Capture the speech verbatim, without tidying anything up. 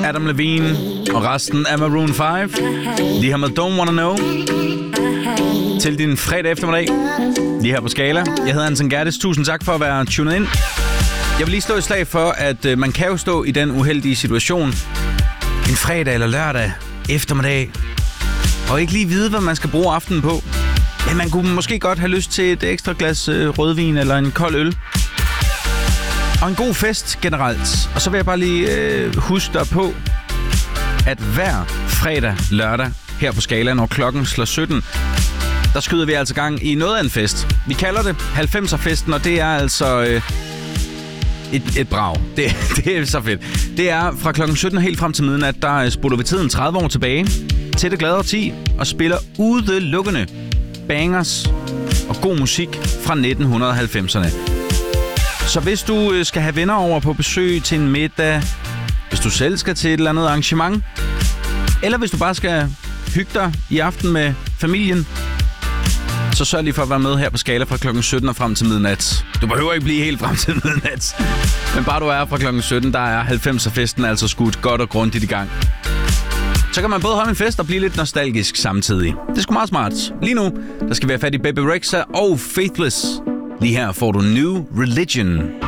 Adam Levine og resten af Maroon fem. De her med Don't Wanna Know. Til din fredag eftermiddag. Lige her på Skala. Jeg hedder Anton Gerdes. Tusind tak for at være tunet ind. Jeg vil lige stå i slag for, at øh, man kan jo stå i den uheldige situation en fredag eller lørdag eftermiddag og ikke lige vide, hvad man skal bruge aftenen på. Men man kunne måske godt have lyst til et ekstra glas øh, rødvin eller en kold øl. Og en god fest generelt. Og så vil jeg bare lige øh, huske dig på, at hver fredag, lørdag her på Skala, når klokken slår sytten, der skyder vi altså gang i noget af en fest. Vi kalder det halvfemser-festen, og det er altså øh, et, et brag. Det, det er så fedt. Det er fra klokken sytten helt frem til midnat, der spoler vi tiden tredive år tilbage til det glade årti og spiller udelukkende bangers og god musik fra nitten halvfemserne. Så hvis du skal have venner over på besøg til en middag, hvis du selv skal til et eller andet arrangement, eller hvis du bare skal hygge dig i aften med familien, så sørg lige for at være med her på Skala fra klokken sytten og frem til midnat. Du behøver ikke blive helt frem til midnat, men bare du er fra klokken sytten, der er halvfemser-festen altså skudt godt og grundigt i gang. Så kan man både holde en fest og blive lidt nostalgisk samtidig. Det er sgu meget smart. Lige nu, der skal vi have fat i Bebe Rexha og Faithless. Lige her får du New Religion.